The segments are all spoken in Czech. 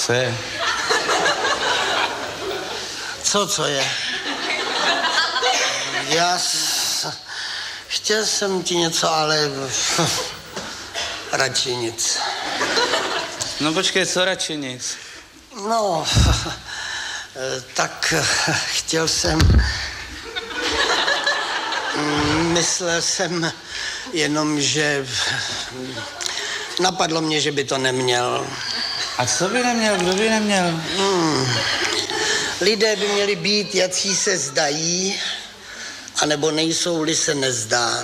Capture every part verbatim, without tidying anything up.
Co je? Co, co je? Já s... chtěl jsem ti něco, ale radši nic. No počkej, co radši nic? No, tak chtěl jsem... Myslel jsem jenom, že... Napadlo mě, že by to neměl. A co by neměl? Kdo by neměl? Hmm. Lidé by měli být, jací se zdají, anebo nejsou-li se nezdát.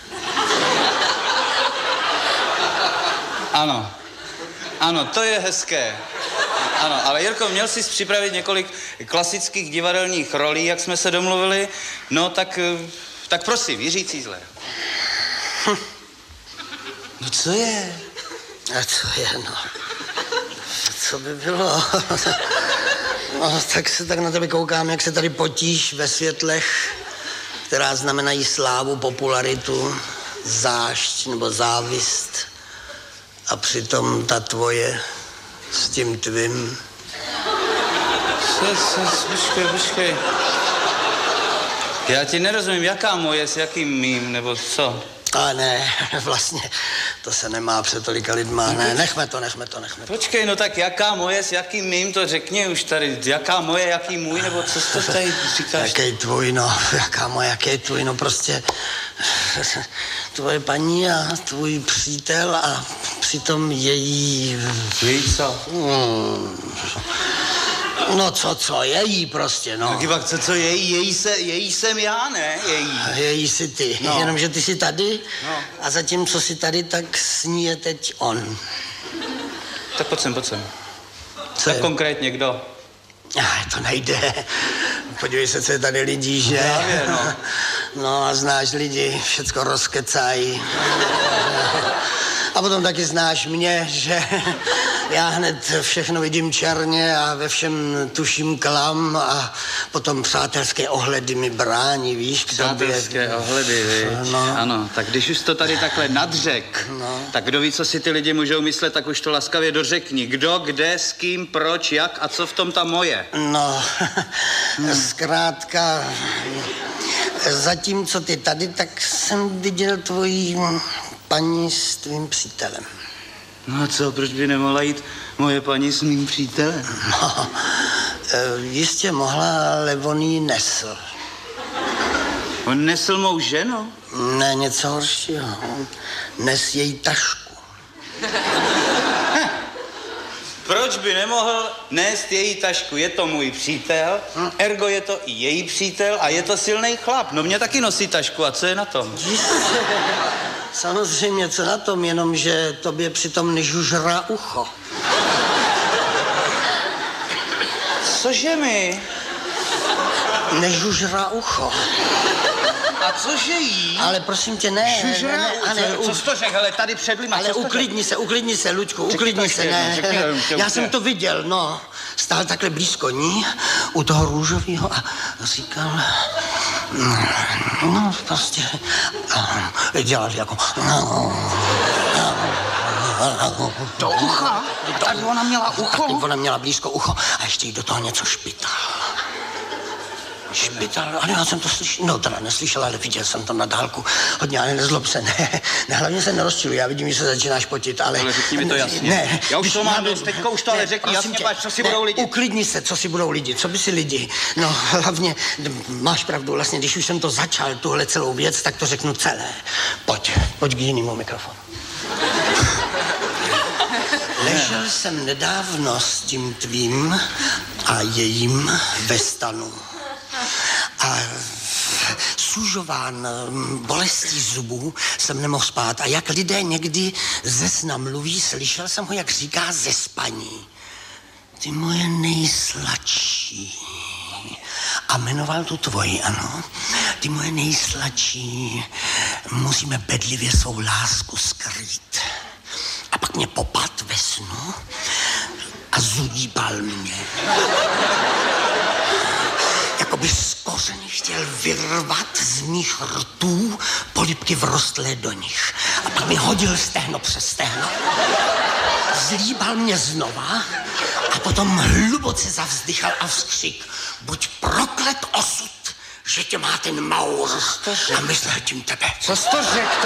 Ano. Ano, to je hezké. Ano, ale Jirko, měl jsi připravit několik klasických divadelních rolí, jak jsme se domluvili. No, tak, tak prosím, Jiří Cízler. Hm. No, co je? A co je, no? Co by bylo? No, tak se tak na tebe koukám, jak se tady potíš ve světlech, která znamenají slávu, popularitu, zášť nebo závist. A přitom ta tvoje s tím tvým. Co, co, počkej, počkej. Já ti nerozumím, jaká moje s jakým mým, nebo co? A ne, vlastně, to se nemá před tolika lidma. Ne, nechme to, nechme to, nechme to. Počkej, no tak jaká moje s jakým mým, to řekni už tady. Jaká moje, jaký můj, nebo co jsi to tady říkáš? Jaký tvůj, no, jaká moje, jaký tvůj, no prostě tvoje paní a tvůj přítel a přitom její... Její co? Hmm. No co, co, její prostě, no. Tak pak co, co její, její, se, její jsem já, ne? Její. Její jsi ty, no. Jenomže ty jsi tady no. A zatímco jsi tady, tak s ní je teď on. Tak pojď sem, pojď sem. Co tak je? Konkrétně kdo? Ah, to nejde. Podívej se, co je tady lidí, že? Právě, no. No a znáš lidi, všecko rozkecají. A potom taky znáš mě, že já hned všechno vidím černě a ve všem tuším klam a potom přátelské ohledy mi brání, víš, k Přátelské tobě. ohledy, víš? No. Ano, tak když už to tady takhle nadřek, no. tak kdo ví, co si ty lidi můžou myslet, tak už to laskavě dořekni. Kdo, kde, s kým, proč, jak a co v tom ta moje? No, hmm. Zkrátka, zatímco ty tady, tak jsem viděl tvojí paní s tvým přítelem. No a co, proč by nemohla jít moje paní s mým přítelem? No, jistě mohla, ale on jí nesl. On nesl mou ženu? Ne, něco horšího. On nes její tašku. Proč by nemohl nést její tašku? Je to můj přítel, hm? Ergo je to i její přítel a je to silný chlap. No mě taky nosí tašku a co je na tom? Jistě. Samozřejmě, co na tom, jenom že tobě přitom nežužrá ucho. Cože mi? Nežužrá ucho. A cože jí? Ale prosím tě, ne. Žužrá, ne, ne, ne, co, co jsi to řekl? Hele, tady před lidma, ale uklidni se, uklidni se, Luďku, Řekni uklidni to se, ještě ne. jednou, řekni, ne. řekni, Já řekni. jsem to viděl, no. Stál takhle blízko ní, u toho růžového a říkal, no prostě, dělal jako, Do ucha? Tak ona měla ucho? tak ona měla blízko ucho a ještě jí do toho něco špital. Špital, ale já jsem to slyšel, no teda neslyšel, ale viděl jsem to na dálku. Hodně, ale nezlob se, ne, ne hlavně se nerozčiluj, já vidím, že se začínáš potit, ale... Ale řekni mi to jasně. Ne, já už když to mám máme- dost, teďka už to ale řekni prosím jasně, tě, pač, co si ne, budou lidi. Uklidni se, co si budou lidi, co by si lidi. No, hlavně, máš pravdu, vlastně, když už jsem to začal, tuhle celou věc, tak to řeknu celé. Pojď, pojď k jinému mikrofonu. Ležel jsem nedávno s tím tvým a jejím ve stanu. A sužován bolestí zubů jsem nemohl spát. A jak lidé někdy ze sna mluví, slyšel jsem ho, jak říká ze spaní. Ty moje nejsladší. A jmenoval tu tvoji, ano. Ty moje nejsladší. Musíme bedlivě svou lásku skrýt. A pak mě popad ve snu a zudíbal mě. Jakoby z kořeny chtěl vyrvat z mých rtů polibky vrostlé do nich. A pak mi hodil stehno přes stehno. Zlíbal mě znova A potom hluboce zavzdychal a vzkřik. Buď proklet osud, že tě má ten Maur. A myslel tím tebe. Co jsi to řekl?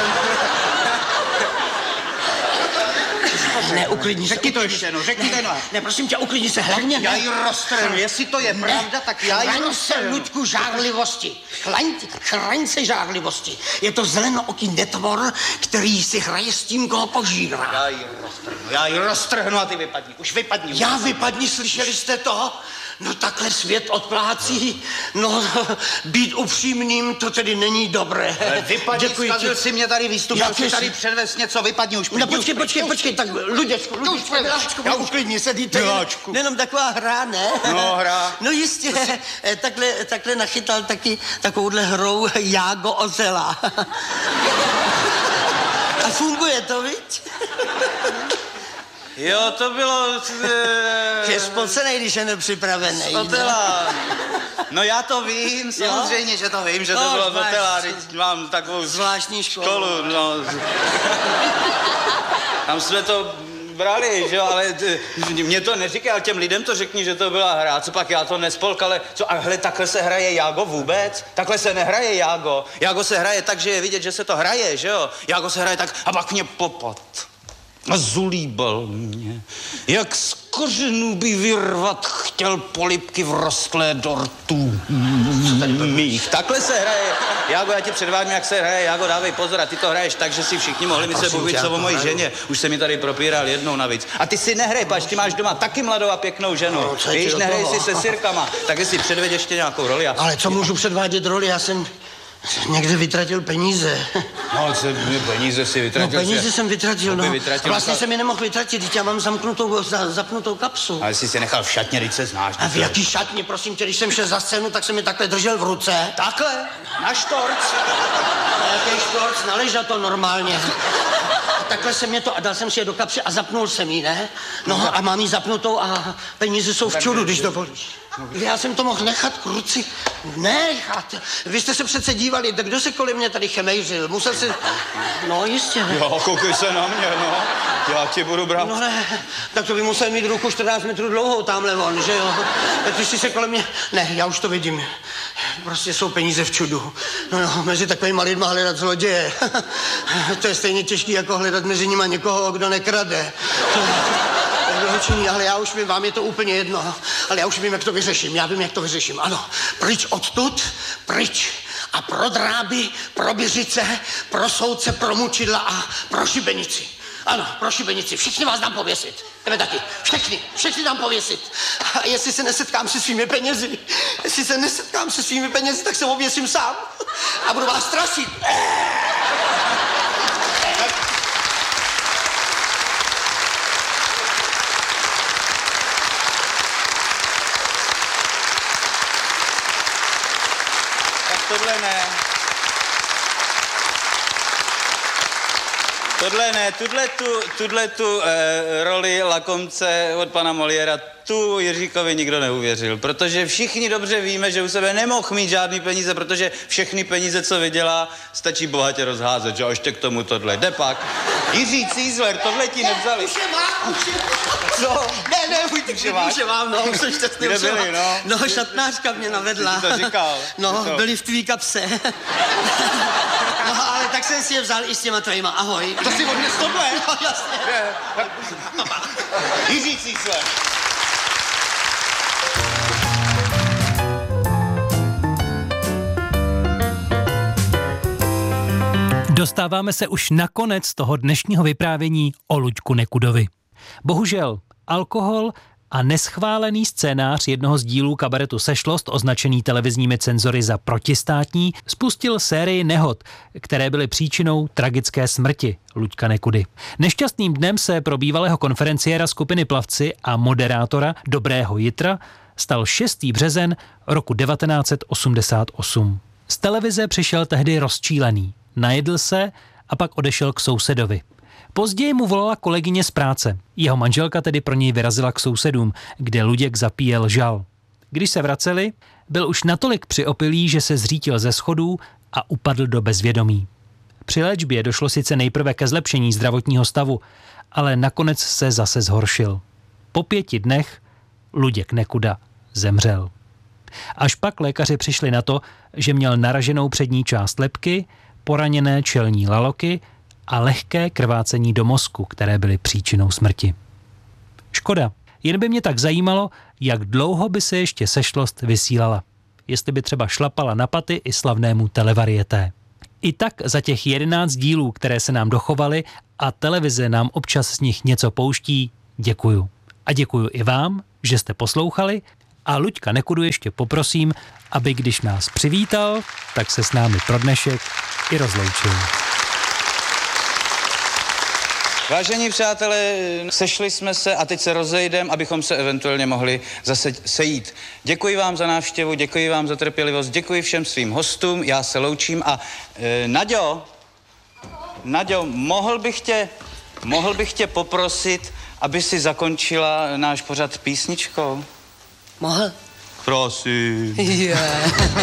Ne, uklidni se. Řekni to ještě, no, řekni to, no. Ne, prosím tě, uklidni se, hlavně Já ne. ji roztrhnu, jestli to je pravda, tak já ji Chraň se, roztrhnu. Luďku, žárlivosti. Chraň, chraň se žárlivosti. Je to zelenooký netvor, který si hraje s tím, koho požírá. Já ji roztrhnu, já ji roztrhnu a ty vypadni. Už vypadni. Já vypadni, slyšeli jste to? No takhle svět odplácí. No, být upřímným, to tedy není dobré. Vypadni, zkazil si mě tady výstup, já si tady předvést něco, vypadni už. No počkej, počkej, počkej, tak Luděčku, Luděčku, Miláčku, já uklidni se, dejte. Miláčku. Nejenom taková hra, ne? No, hra. No jistě, takhle, takhle nachytal taky takovouhle hrou Jágo Ozela. A funguje to, viď? Jo, to bylo... E... Je spocenej, když je nepřipravený. Hotela. No já to vím, samozřejmě, že to vím, že to No, bylo z máš- hotela, teď mám takovou Zvláštní školu. školu, no. Tam jsme to brali, že jo, ale t- mě to neříkal, těm lidem to řekni, že to byla hra, co pak já to nespolk, ale co, a hle, takhle se hraje Jágo vůbec? Takhle se nehraje Jágo. Jágo se hraje tak, že je vidět, že se to hraje, že jo? Jágo se hraje tak a pak mě popad. A zulíbal mě, jak z kořenů by vyrvat chtěl polibky vrostlé dortů mých. Takhle se hraje. Jágo, já ti předvádím, jak se hraje. Jágo, dávej pozor, a ty to hraješ tak, že si všichni mohli myslet, bůh co o mojí ženě. Už se mi tady propíral jednou navíc. A ty si nehraj, pač, ty máš doma taky mladou a pěknou ženu. No, co je ti Víš, do nehraj toho? si se sirkama, tak si předveď ještě nějakou roli. A... Ale co můžu předvádět roli? Já jsem někde vytratil peníze. No, co, peníze si No vytratil. peníze si... jsem vytratil, no. vytratil, Vlastně nechal... jsem je nemohl vytratit, teď já mám zamknutou, za, zapnutou kapsu. Ale jsi si nechal v šatně, když se znáš. A v jaký šatně, prosím tě, když jsem šel za scénu, tak jsem je takhle držel v ruce. Takhle? Na štorc? A jaký štorc, naležel to normálně. A takhle jsem je to, a dal jsem si je do kapsy a zapnul jsem ji, ne? No a mám ji zapnutou a peníze jsou v čudu, když dovolíš. Já jsem to mohl nechat k ruci. Nechat. Vy jste se přece dívali, tak kdo se kolem mě tady chemejřil? Musel si... No jistě. Jo, koukej se na mě, no. Já ti budu brát. No ne, tak to by musel mít ruku čtrnáct metrů dlouhou tamhle on, že jo? Tak když se kolem mě... Ne, já už to vidím. Prostě jsou peníze v čudu. No jo, mezi takovýma lidma hledat zloděje. To je stejně těžký, jako hledat mezi nima někoho, kdo nekrade. Činí, ale já už vím, vám je to úplně jedno, ale já už vím, jak to vyřeším, já vím, jak to vyřeším, ano, pryč odtud, pryč a pro dráby, pro běžice, pro soudce, pro mučidla a pro šibenici. Ano, pro šibenici, všichni vás dám pověsit, tebe taky, všechny, všechny dám pověsit. A jestli se nesetkám se svými penězi, jestli se nesetkám se svými penězi, tak se oběsím sám a budu vás strašit. Tohle ne. Tohle ne, tuhle tu, tuhle tu eh, roli lakomce od pana Moliéra, tu Jiříkovi nikdo neuvěřil, protože všichni dobře víme, že u sebe nemohl mít žádný peníze, protože všechny peníze, co vydělá, stačí bohatě rozházet, že a ještě k tomu tohle. Jde pak. Jiří Cízler, tohle ti nevzali. Už je mám, už je mám. Co? Ne, ne, můj Už je máš? už je mám, no, už jsem šťastný, Kde už je byli, mám. no? No, šatnářka mě navedla. Ty jsi to říkal. No, Co? byli v tvý kapse. No, ale tak jsem si je vzal i s těma tvojima, ahoj. To si odnes tohle? No, jasně. Jiří Cízler. Dostáváme se už na konec toho dnešního vyprávění o Luďku Nekudovi. Bohužel alkohol a neschválený scénář jednoho z dílů kabaretu Sešlost, označený televizními cenzory za protistátní, spustil sérii nehod, které byly příčinou tragické smrti Luďka Nekudy. Nešťastným dnem se pro bývalého konferenciéra skupiny Plavci a moderátora Dobrého Jitra stal šestý březen roku devatenáct set osmdesát osm. Z televize přišel tehdy rozčílený. Najedl se a pak odešel k sousedovi. Později mu volala kolegyně z práce. Jeho manželka tedy pro něj vyrazila k sousedům, kde Luděk zapíjel žal. Když se vraceli, byl už natolik přiopilý, že se zřítil ze schodů a upadl do bezvědomí. Při léčbě došlo sice nejprve ke zlepšení zdravotního stavu, ale nakonec se zase zhoršil. Po pěti dnech Luděk Nekuda zemřel. Až pak lékaři přišli na to, že měl naraženou přední část lebky, poraněné čelní laloky a lehké krvácení do mozku, které byly příčinou smrti. Škoda, jen by mě tak zajímalo, jak dlouho by se ještě Sešlost vysílala. Jestli by třeba šlapala na paty i slavnému televarieté. I tak za těch jedenáct dílů, které se nám dochovaly a televize nám občas z nich něco pouští, děkuju. A děkuju i vám, že jste poslouchali a Luďka Nekudu ještě poprosím, aby když nás přivítal, tak se s námi pro dnešek i rozloučil. Vážení přátelé, sešli jsme se a teď se rozejdeme, abychom se eventuálně mohli zase sejít. Děkuji vám za návštěvu, děkuji vám za trpělivost, děkuji všem svým hostům, já se loučím a e, Naďo, Naďo, mohl bych tě, mohl bych tě poprosit, aby si zakončila náš pořad písničkou? Mohl? Prosím. Yeah.